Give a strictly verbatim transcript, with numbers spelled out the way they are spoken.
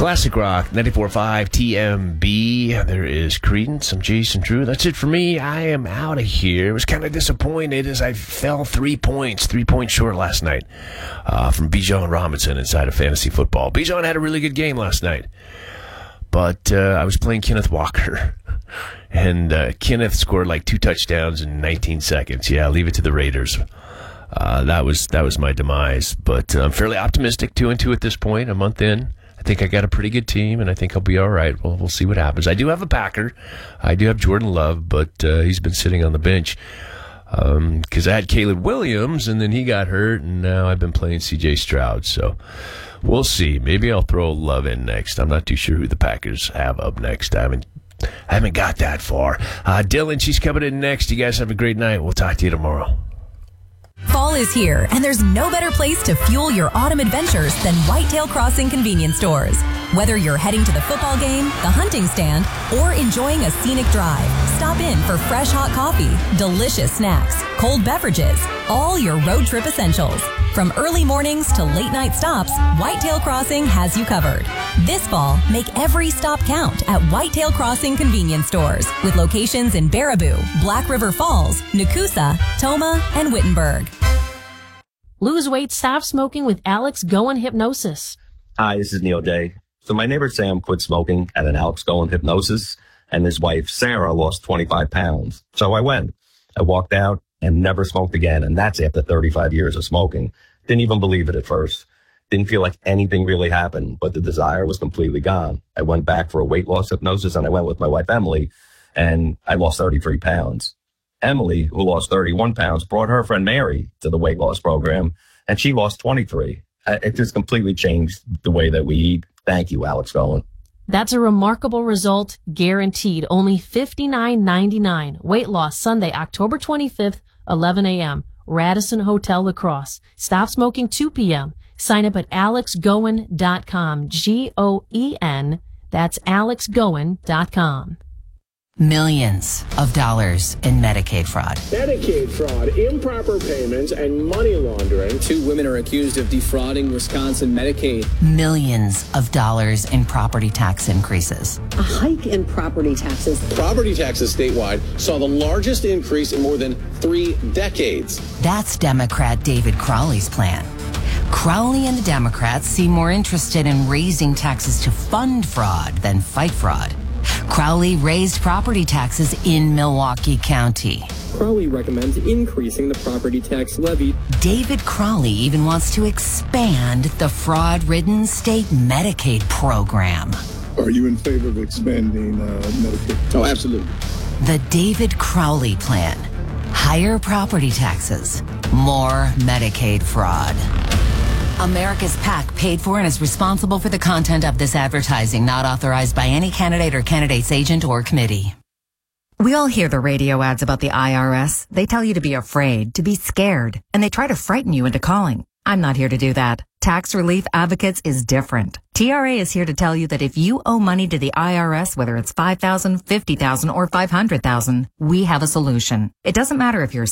Classic Rock, ninety-four point five T M B. There is Creedence. I'm Jason Drew. That's it for me. I am out of here. I was kind of disappointed as I fell three points, three points short last night uh, from Bijan Robinson inside of fantasy football. Bijan had a really good game last night, but uh, I was playing Kenneth Walker, and uh, Kenneth scored like two touchdowns in nineteen seconds. Yeah, leave it to the Raiders. Uh, that was that was my demise, but uh, I'm fairly optimistic, two and two at this point, a month in. I think I got a pretty good team, and I think I'll be all right. Well, we'll see what happens. I do have a Packer. I do have Jordan Love, but uh, he's been sitting on the bench because um, I had Caleb Williams, and then he got hurt, and now I've been playing C J Stroud. So we'll see. Maybe I'll throw Love in next. I'm not too sure who the Packers have up next. I haven't, I haven't got that far. Uh, Dylan, she's coming in next. You guys have a great night. We'll talk to you tomorrow. Fall is here, and there's no better place to fuel your autumn adventures than Whitetail Crossing convenience stores. Whether you're heading to the football game, the hunting stand, or enjoying a scenic drive, stop in for fresh hot coffee, delicious snacks, cold beverages, all your road trip essentials. From early mornings to late night stops, Whitetail Crossing has you covered. This fall, make every stop count at Whitetail Crossing convenience stores with locations in Baraboo, Black River Falls, Nakusa, Toma, and Wittenberg. Lose weight, stop smoking with Alex Goen Hypnosis. Hi, this is Neil Day. So my neighbor Sam quit smoking at an Alex Goen Hypnosis, and his wife Sarah lost twenty-five pounds. So I went. I walked out and never smoked again, and that's after thirty-five years of smoking. Didn't even believe it at first. Didn't feel like anything really happened, but the desire was completely gone. I went back for a weight loss hypnosis, and I went with my wife Emily, and I lost thirty-three pounds. Emily, who lost thirty-one pounds, brought her friend Mary to the weight loss program, and she lost twenty-three. It just completely changed the way that we eat. Thank you, Alex Goen. That's a remarkable result, guaranteed. Only fifty-nine ninety-nine. Weight loss Sunday, October twenty-fifth, eleven a.m. Radisson Hotel Lacrosse. Stop smoking two p.m. Sign up at alex goen dot com. G O E N. That's alex goen dot com. Millions of dollars in Medicaid fraud. Medicaid fraud, improper payments, and money laundering. Two women are accused of defrauding Wisconsin Medicaid. Millions of dollars in property tax increases. A hike in property taxes. Property taxes statewide saw the largest increase in more than three decades. That's Democrat David Crowley's plan. Crowley and the Democrats seem more interested in raising taxes to fund fraud than fight fraud. Crowley raised property taxes in Milwaukee County. Crowley recommends increasing the property tax levy. David Crowley even wants to expand the fraud-ridden state Medicaid program. Are you in favor of expanding uh, Medicaid? Oh, absolutely. The David Crowley plan. Higher property taxes, more Medicaid fraud. America's PAC paid for and is responsible for the content of this advertising, not authorized by any candidate or candidate's agent or committee. We all hear the radio ads about the I R S. They tell you to be afraid, to be scared, and they try to frighten you into calling. I'm not here to do that. Tax Relief Advocates is different. T R A is here to tell you that if you owe money to the I R S, whether it's five thousand dollars, fifty thousand dollars, or five hundred thousand dollars, we have a solution. It doesn't matter if you're